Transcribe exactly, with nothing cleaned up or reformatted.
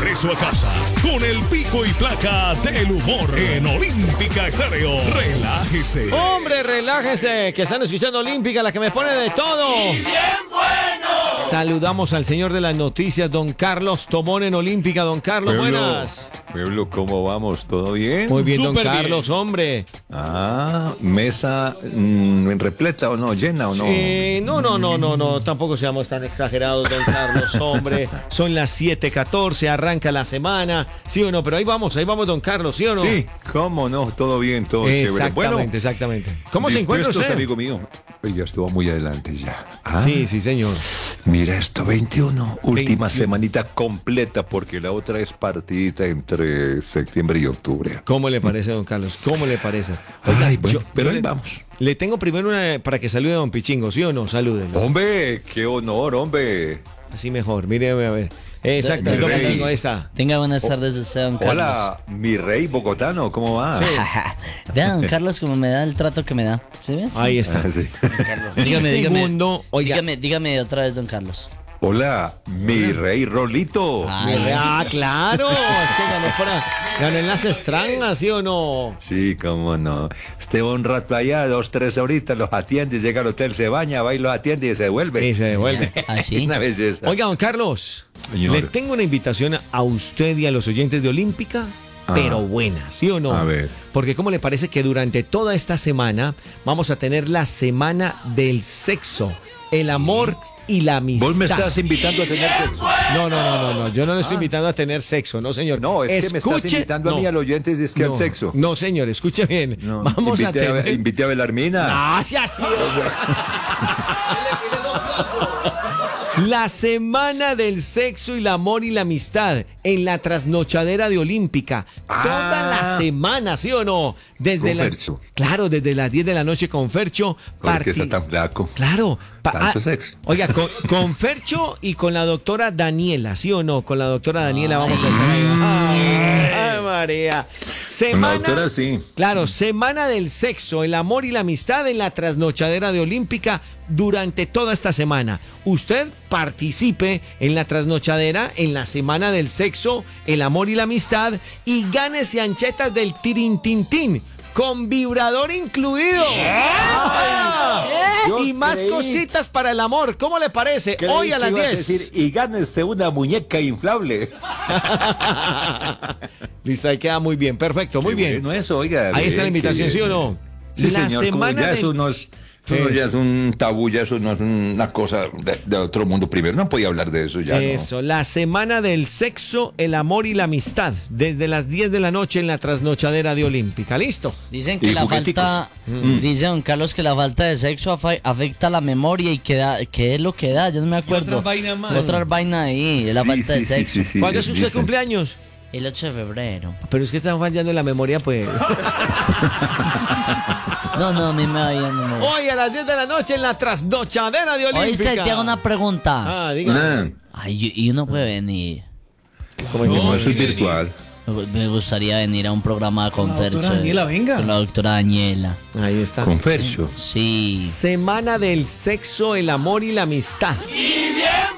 regreso a casa con el pico y placa del humor en Olímpica Estéreo. Relájese. Hombre, relájese, que están escuchando Olímpica, la que me pone de todo. ¡Y bien bueno! Saludamos al señor de las noticias, don Carlos Tobón en Olímpica. Don Carlos, Pueblo, buenas. Pueblo, ¿cómo vamos? ¿Todo bien? Muy bien, don Súper Carlos, bien. hombre. Ah, mesa mm, repleta o no, llena o no. Sí, no, no, no, no, no, tampoco seamos tan exagerados, don Carlos, hombre. Son las siete catorce, arranca la semana, ¿sí o no? Pero ahí vamos, ahí vamos, don Carlos, ¿sí o no? Sí, cómo no, todo bien, todo chévere. Exactamente, Bueno, exactamente. ¿Cómo se encuentra dispuestos, usted? amigo mío? Ya estuvo muy adelante ya. Ah, Sí, sí, señor. Mira esto, veintiuno, última veintiuno. semanita completa porque la otra es partidita entre septiembre y octubre. ¿Cómo le parece, don Carlos? ¿Cómo le parece? Ay, bueno, pero ahí le, vamos. Le tengo primero una para que salude a don Pichingo, ¿sí o no? Salúdenlo. Hombre, qué honor, hombre. Así mejor, míreme a ver. Exacto, Mi don rey. Pichingo, ahí está. Tenga buenas tardes usted, don Carlos. Hola, mi rey bogotano, ¿cómo va? Vea, don Carlos, como me da el trato que me da. ¿Sí ves? Ahí está. Ah, sí. Dígame, dígame. Segundo, oiga. Dígame, dígame otra vez, don Carlos. Hola, mi rey Rolito. Ah. Mi rey- Ah, claro, es que ganó, para, ganó en las estrangas, ¿sí o no? Sí, cómo no. Esté un rato allá, dos, tres horitas, los atiende, llega al hotel, se baña, va y los atiende y se devuelve. Y se devuelve. ¿Así? Una vez esa. Oiga, don Carlos, Señor. le tengo una invitación a usted y a los oyentes de Olímpica, Ah. pero buena, ¿sí o no? A ver. Porque ¿cómo le parece que durante toda esta semana vamos a tener la semana del sexo, el amor y la amistad? Vos me estás invitando a tener sexo. No, no, no, no, no, yo no le estoy invitando a tener sexo, no, señor. No, es que me estás invitando a mí, al oyente, es que no, al sexo. No, señor, escuche bien. No, Vamos a invité tener... invité a Belarmina. ¡Ah, ya sí! La semana del sexo y el amor y la amistad en la trasnochadera de Olímpica. Ah. Toda la semana, ¿sí o no? Desde Con la- Fercho. Claro, desde las diez de la noche con Fercho. ¿Por qué parti- está tan flaco? Claro. pa- Tanto ah, sexo. Oiga, con, con Fercho y con la doctora Daniela, ¿sí o no? Con la doctora Daniela vamos a estar ahí. Ay, ay, María. Semana, doctora, sí. Claro, semana del sexo, el amor y la amistad en la trasnochadera de Olímpica durante toda esta semana. Usted participe en la trasnochadera, en la semana del sexo, el amor y la amistad y gánese anchetas del tirintintín con vibrador incluido. ¡Ah! Yo Y más creí- cositas para el amor. ¿Cómo le parece? Creí Hoy a que las ibas diez. decir, y gánese una muñeca inflable. Listo, ahí queda muy bien. Perfecto, muy Qué bien. bueno eso, oiga. Ahí está la bien, invitación, qué ¿sí o bien. no? Sí, La señor, como semana ya del- eso no es, eso no Eso. ya es un tabú, ya eso no es una cosa de, de otro mundo. Primero no podía hablar de eso ya, Eso, la semana del sexo, el amor y la amistad, desde las diez de la noche en la trasnochadera de Olímpica. ¿Listo? Dicen Y que la jugueticos. falta, dice don Carlos que la falta de sexo afa- afecta la memoria y que da, ¿qué es lo que da? Yo no me acuerdo. otras vainas más. Otras vainas ahí, es la Sí, falta sí, de sí, sexo. sí, sí, ¿Cuándo es- es usted dicen. cumpleaños? El ocho de febrero. Pero es que están fallando en la memoria, pues. No, no, a mí me va bien. no me- Hoy a las diez de la noche en la trasnochadera de Olímpica. Oíste, te hago una pregunta. Ah, diga. Ah, Ay, y uno puede venir. no, eso es virtual. Me gustaría venir a un programa con la doctora Fercho, Daniela, venga. Con la doctora Daniela. Ahí está. Con Fercho. Sí. Semana del sexo, el amor y la amistad. ¡Y bien